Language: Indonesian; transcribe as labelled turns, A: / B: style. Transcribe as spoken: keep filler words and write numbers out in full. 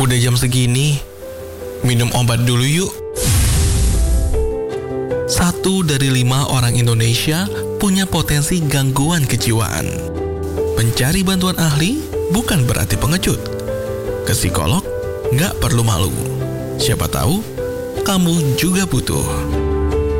A: Udah jam segini, minum obat dulu yuk. Satu dari lima orang Indonesia punya potensi gangguan kejiwaan. Mencari bantuan ahli bukan berarti pengecut. Ke psikolog nggak perlu malu. Siapa tahu kamu juga butuh.